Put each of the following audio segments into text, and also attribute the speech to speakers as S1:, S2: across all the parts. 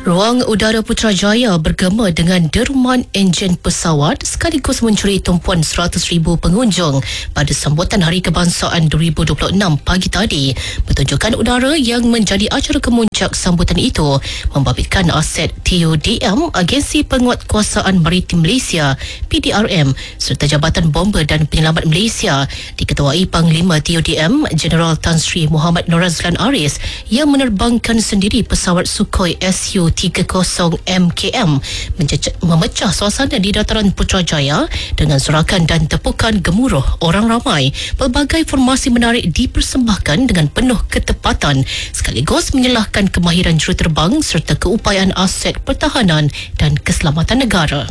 S1: Ruang udara Putrajaya bergema dengan deruman enjin pesawat sekaligus mencuri tumpuan 100,000 pengunjung pada sambutan Hari Kebangsaan 2026 pagi tadi. Pertunjukan udara yang menjadi acara kemuncak sambutan itu membabitkan aset TUDM, Agensi Penguatkuasaan Maritim Malaysia PDRM, serta Jabatan Bomber dan Penyelamat Malaysia diketuai Panglima TUDM Jeneral Tan Sri Muhammad Norazlan Aris yang menerbangkan sendiri pesawat Sukhoi Su-30 MKM memecah suasana di dataran Putrajaya dengan sorakan dan tepukan gemuruh orang ramai. Pelbagai formasi menarik dipersembahkan dengan penuh ketepatan sekaligus menyalahkan kemahiran juruterbang serta keupayaan aset pertahanan dan keselamatan negara.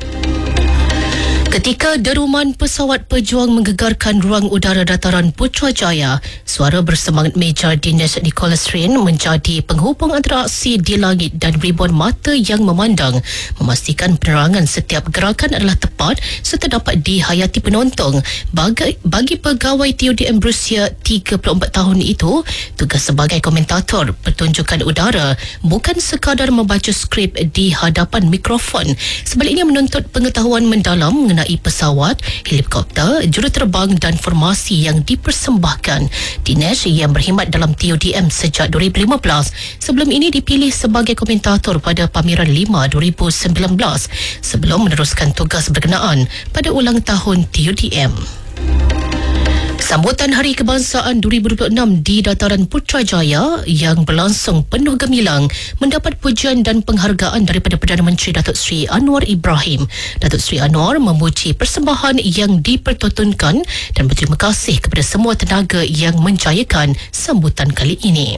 S1: Ketika deruman pesawat pejuang menggegarkan ruang udara dataran Putrajaya, suara bersemangat Major Dinesh Nicholas Rain menjadi penghubung antara aksi di langit dan ribuan mata yang memandang, memastikan penerangan setiap gerakan adalah tepat serta dapat dihayati penonton. Bagi pegawai TUDM berusia 34 tahun itu, tugas sebagai komentator pertunjukan udara bukan sekadar membaca skrip di hadapan mikrofon, sebaliknya menuntut pengetahuan mendalam mengenai pesawat, helikopter, juruterbang dan formasi yang dipersembahkan. Dinesh yang berkhidmat dalam TUDM sejak 2015 sebelum ini dipilih sebagai komentator pada Pameran 5 2019 sebelum meneruskan tugas berkenaan pada ulang tahun TUDM. Sambutan Hari Kebangsaan 2026 di dataran Putrajaya yang berlangsung penuh gemilang mendapat pujian dan penghargaan daripada Perdana Menteri Datuk Seri Anwar Ibrahim. Datuk Seri Anwar memuji persembahan yang dipertontonkan dan berterima kasih kepada semua tenaga yang menjayakan sambutan kali ini.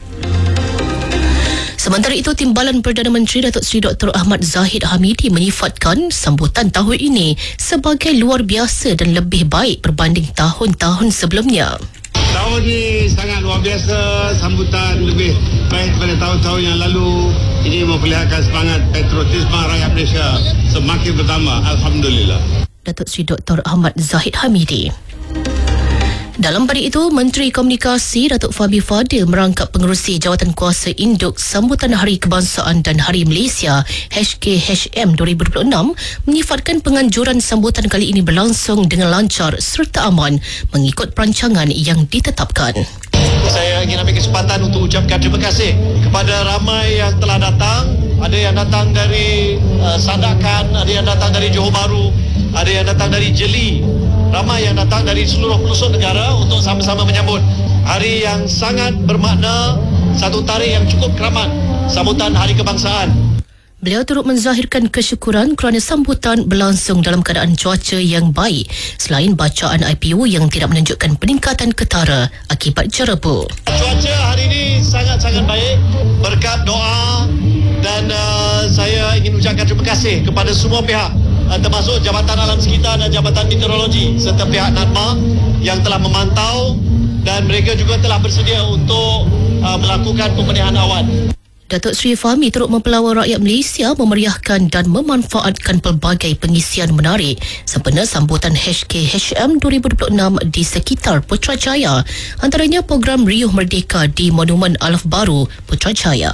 S1: Sementara itu, Timbalan Perdana Menteri Datuk Seri Dr. Ahmad Zahid Hamidi menyifatkan sambutan tahun ini sebagai luar biasa dan lebih baik berbanding tahun-tahun sebelumnya.
S2: Tahun ini sangat luar biasa, sambutan lebih baik daripada tahun-tahun yang lalu. Ini memperlihatkan semangat patriotisme rakyat Malaysia semakin bertambah. Alhamdulillah.
S1: Datuk Seri Dr. Ahmad Zahid Hamidi. Dalam pada itu, Menteri Komunikasi Datuk Fabi Fadil merangkap pengerusi Jawatan Kuasa Induk Sambutan Hari Kebangsaan dan Hari Malaysia HKHM 2026 menyifatkan penganjuran sambutan kali ini berlangsung dengan lancar serta aman mengikut perancangan yang ditetapkan.
S3: Saya ingin ambil kesempatan untuk ucapkan terima kasih kepada ramai yang telah datang. Ada yang datang dari Sandakan, ada yang datang dari Johor Bahru, ada yang datang dari Jeli. Ramai yang datang dari seluruh pelosok negara untuk sama-sama menyambut hari yang sangat bermakna, satu tarikh yang cukup keramat, sambutan Hari Kebangsaan.
S1: Beliau turut menzahirkan kesyukuran kerana sambutan berlangsung dalam keadaan cuaca yang baik selain bacaan IPU yang tidak menunjukkan peningkatan ketara akibat jerebu.
S3: Cuaca hari ini sangat-sangat baik berkat doa dan saya ingin ucapkan terima kasih kepada semua pihak, termasuk Jabatan Alam Sekitar dan Jabatan Meteorologi serta pihak NADMA yang telah memantau dan mereka juga telah bersedia untuk melakukan pembenihan awan.
S1: Datuk Seri Fahmi turut mempelawa rakyat Malaysia memeriahkan dan memanfaatkan pelbagai pengisian menarik sempena sambutan HKHM 2026 di sekitar Putrajaya, antaranya program Riuh Merdeka di Monumen Alaf Baru Putrajaya.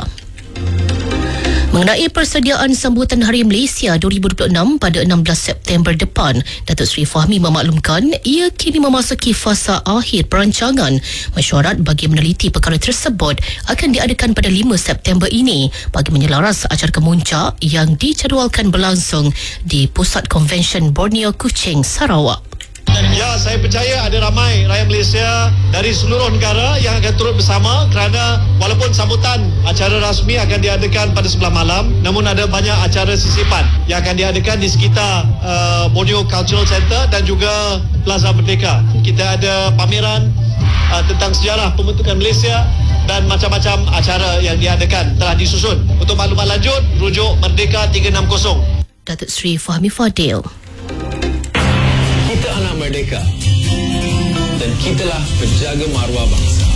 S1: Mengenai persediaan sambutan Hari Malaysia 2026 pada 16 September depan, Datuk Seri Fahmi memaklumkan ia kini memasuki fasa akhir perancangan. Mesyuarat bagi meneliti perkara tersebut akan diadakan pada 5 September ini bagi menyelaras acara kemuncak yang dijadualkan berlangsung di Pusat Konvensyen Borneo Kuching, Sarawak.
S3: Ya, saya percaya ada ramai rakyat Malaysia dari seluruh negara yang akan turut bersama kerana walaupun sambutan acara rasmi akan diadakan pada 11 malam, namun ada banyak acara sisipan yang akan diadakan di sekitar Borneo Cultural Center dan juga Plaza Merdeka. Kita ada pameran tentang sejarah pembentukan Malaysia dan macam-macam acara yang diadakan telah disusun. Untuk maklumat lanjut, rujuk Merdeka 360.
S1: Datuk Seri Fahmi Fadil.
S4: Kita anak merdeka dan kitalah penjaga maruah bangsa.